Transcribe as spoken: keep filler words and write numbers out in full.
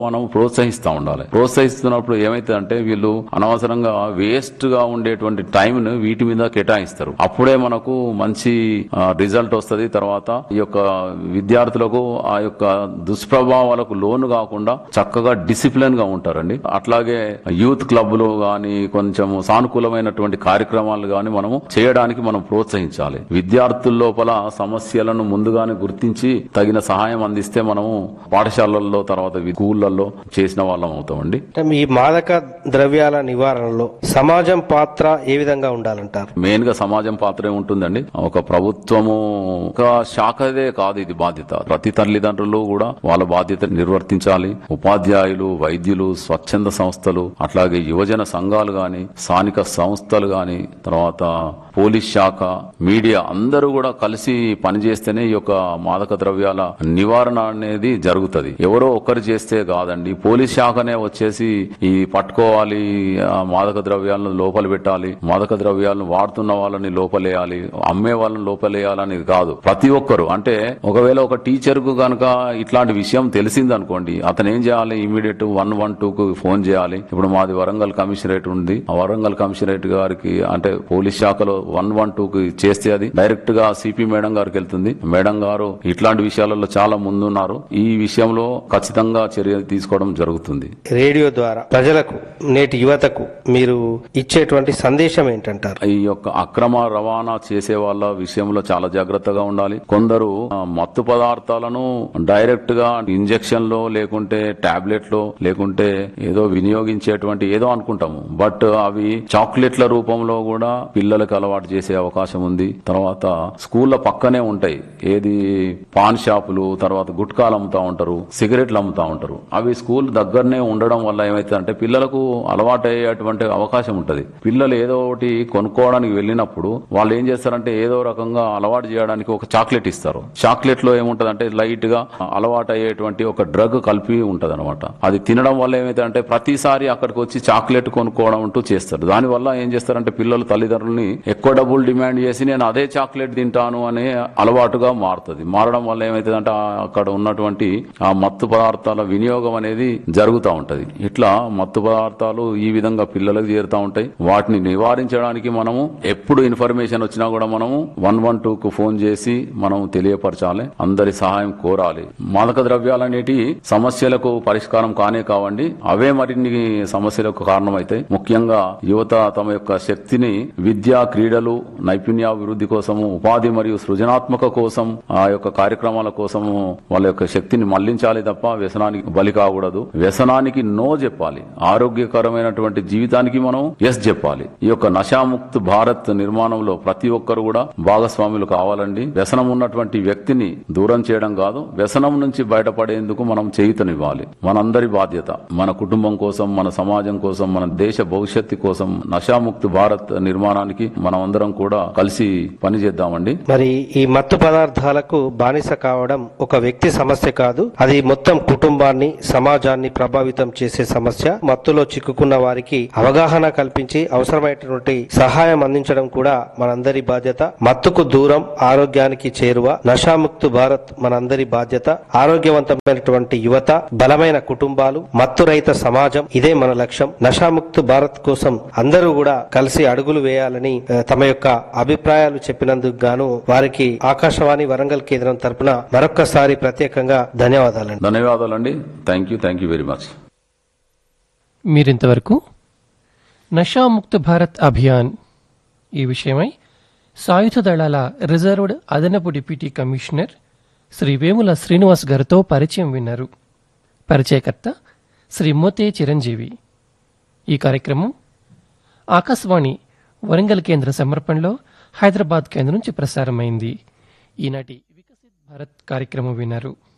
మనం ప్రోత్సహిస్తూ ఉండాలి. ప్రోత్సహిస్తున్నప్పుడు ఏమైతుందంటే వీళ్ళు అనవసరంగా వేస్ట్ గా ఉండేటువంటి టైం ను వీటి మీద కేటాయిస్తారు. అప్పుడే మనకు మంచి రిజల్ట్ వస్తుంది. తర్వాత ఈ యొక్క విద్యార్థులకు ఆ యొక్క దుష్ప్రభావాలకు లోను కాకుండా చక్కగా డిసిప్లిన్ గా ఉంటారండి. అట్లాగే యూత్ క్లబ్లు గాని కొంచెం సానుకూలమైనటువంటి కార్యక్రమాలు గాని మనము చేయడానికి మనం ప్రోత్సహించాలి. విద్యార్థుల లోపల సమస్యలను ముందుగానే గుర్తించి తగిన సహాయం అందిస్తే మనము పాఠశాలల్లో తర్వాత స్కూళ్ళ చేసిన వాళ్ళం అవుతామండి. ఈ మాదక ద్రవ్యాల నివారణలో సమాజం పాత్ర ఏ విధంగా ఉండాలంటారు? మెయిన్ గా సమాజం పాత్రే ఉంటుందండి. ఒక ప్రభుత్వము ఒక శాఖదే కాదు ఇది బాధ్యత. ప్రతి తల్లిదండ్రులు కూడా వాళ్ళ బాధ్యత నిర్వర్తించాలి. ఉపాధ్యాయులు, వైద్యులు, స్వచ్ఛంద సంస్థలు, అట్లాగే యువజన సంఘాలు గాని, స్థానిక సంస్థలు గాని, తర్వాత పోలీస్ శాఖ, మీడియా అందరూ కూడా కలిసి పనిచేస్తేనే ఈ యొక్క మాదక ద్రవ్యాల నివారణ అనేది జరుగుతుంది. ఎవరో ఒక్కరు చేస్తే కాదండి. పోలీస్ శాఖనే వచ్చేసి ఈ పట్టుకోవాలి, మాదక ద్రవ్యాలను లోపల పెట్టాలి, మాదక ద్రవ్యాలను వాడుతున్న వాళ్ళని లోపలేయాలి, అమ్మే వాళ్ళని లోపలేయాలని కాదు. ప్రతి ఒక్కరు అంటే ఒకవేళ ఒక టీచర్ కు గనక ఇట్లాంటి విషయం తెలిసింది అనుకోండి, అతను ఏం చేయాలి? ఇమీడియట్ వన్ వన్ టూ కు ఫోన్ చేయాలి. ఇప్పుడు మాది వరంగల్ కమిషనరేట్ ఉంది. ఆ వరంగల్ కమిషనరేట్ గారికి అంటే పోలీస్ శాఖలో వన్ వన్ టూ కి చేస్తే అది డైరెక్ట్ గా సిపి మేడం గారికి వెళ్తుంది. మేడం గారు ఇట్లాంటి విషయాలలో చాలా ముందున్నారు. ఈ విషయంలో ఖచ్చితంగా చర్య తీసుకోవడం జరుగుతుంది. రేడియో ద్వారా ప్రజలకు, నేటి యువతకు మీరు ఇచ్చేటువంటి సందేశం ఏంటంటారు? ఈ యొక్క అక్రమ రవాణా చేసే వాళ్ళ విషయంలో చాలా జాగ్రత్తగా ఉండాలి. కొందరు మత్తు పదార్థాలను డైరెక్ట్ గా ఇంజెక్షన్ లో లేకుంటే టాబ్లెట్ లో లేకుంటే ఏదో వినియోగించేటువంటి ఏదో అనుకుంటాము. బట్ అవి చాక్లెట్ల రూపంలో కూడా పిల్లలకు అలవాటు చేసే అవకాశం ఉంది. తర్వాత స్కూళ్ల పక్కనే ఉంటాయి ఏది పాన్ షాపులు, తర్వాత గుట్కాలు అమ్ముతా ఉంటారు, సిగరెట్లు అమ్ముతా ఉంటారు. అవి స్కూల్ దగ్గరనే ఉండడం వల్ల ఏమైతుందంటే పిల్లలకు అలవాటు అయ్యేటువంటి అవకాశం ఉంటది. పిల్లలు ఏదో ఒకటి కొనుక్కోవడానికి వెళ్ళినప్పుడు వాళ్ళు ఏం చేస్తారంటే ఏదో రకంగా అలవాటు చేయడానికి ఒక చాక్లెట్ ఇస్తారు. చాక్లెట్ లో ఏముంటదంటే లైట్ గా అలవాటు అయ్యేటువంటి ఒక డ్రగ్ కలిపి ఉంటది అనమాట. అది తినడం వల్ల ఏమైతుందంటే ప్రతిసారి అక్కడికి వచ్చి చాక్లెట్ కొనుక్కోవడం అంటూ చేస్తారు. దాని వల్ల ఏం చేస్తారంటే పిల్లలు తల్లిదండ్రుల్ని ఎక్కువ డబ్బులు డిమాండ్ చేసి నేను అదే చాక్లెట్ తింటాను అనే అలవాటుగా మారుతుంది. మారడం వల్ల ఏమైతుందంటే అక్కడ ఉన్నటువంటి ఆ మత్తు పదార్థాల వినియోగం అనేది జరుగుతూ ఉంటది. ఇట్లా మత్తు పదార్థాలు ఈ విధంగా పిల్లలకు చేరుతా ఉంటాయి. వాటిని నివారించడానికి మనము ఎప్పుడు ఇన్ఫర్మేషన్ వచ్చినా కూడా మనము వన్ వన్ టూ కు ఫోన్ చేసి మనం తెలియపరచాలి. అందరి సహాయం కోరాలి. మాదక ద్రవ్యాలు అనేటి సమస్యలకు పరిష్కారం కానే కావండి, అవే మరిన్ని సమస్యలకు కారణమైతాయి. ముఖ్యంగా యువత తమ యొక్క శక్తిని విద్య, క్రీడలు, నైపుణ్యాభివృద్ధి కోసము, ఉపాధి మరియు సృజనాత్మక కోసం, ఆ యొక్క కార్యక్రమాల కోసము వాళ్ళ యొక్క శక్తిని మళ్లించాలి తప్ప వ్యసనానికి బలి కాకూడదు. వ్యసనానికి నో చెప్పాలి. ఆరోగ్యకరమైనటువంటి జీవితానికి మనం ఎస్ చెప్పాలి. ఈ యొక్క నశాముక్త భారత్ నిర్మాణంలో ప్రతి ఒక్కరు కూడా భాగస్వాములు కావాలండి. వ్యసనం ఉన్నటువంటి వ్యక్తిని దూరం చేయడం కాదు, వ్యసనం నుంచి బయటపడేందుకు మనం చేయుతనివ్వాలి. మనందరి బాధ్యత. మన కుటుంబం కోసం, మన సమాజం కోసం, మన దేశ భవిష్యత్తు కోసం నశాముక్త భారత్ నిర్మాణానికి మనం అందరం కూడా కలిసి పనిచేద్దామండి. మరి ఈ మత్తు పదార్థాలకు బానిస కావడం ఒక వ్యక్తి సమస్య కాదు, అది మొత్తం కుటుంబాన్ని, సమాజాన్ని ప్రభావితం చేసే సమస్య. మత్తులో చిక్కుకున్న వారికి అవగాహన కల్పించి అవసరమైనటువంటి సహాయం అందించడం కూడా మనందరి బాధ్యత. మత్తుకు దూరం, ఆరోగ్యానికి చేరువ. నషాముక్త భారత్ మనందరి బాధ్యత. ఆరోగ్యవంతమైనటువంటి యువత, బలమైన కుటుంబాలు, మత్తు రహిత సమాజం, ఇదే మన లక్ష్యం. నషాముక్త భారత్ కోసం అందరూ కూడా కలిసి అడుగులు వేయాలని తమ యొక్క అభిప్రాయాలు చెప్పినందుకు గాను వారికి ఆకాశవాణి వరంగల్ కేంద్రం తరపున మరొక్కసారి ప్రత్యేకంగా ధన్యవాదాలండి. ధన్యవాదాలండి. Thank you thank you very much. మీరింతవరకు నషాముక్త భారత్ అభియాన్ ఈ విషయమై సాయుధ దళాల రిజర్వ్డ్ అదనపు డిప్యూటీ కమిషనర్ శ్రీ వేముల శ్రీనివాస్ గారితో పరిచయం విన్నారు. పరిచయకర్త శ్రీ మోతే చిరంజీవి. ఈ కార్యక్రమం ఆకాశవాణి వరంగల్ కేంద్ర సమర్పణలో హైదరాబాద్ కేంద్రం నుంచి ప్రసారమైంది. ఈనాటి వికసిత్ భారత్ కార్యక్రమం విన్నారు.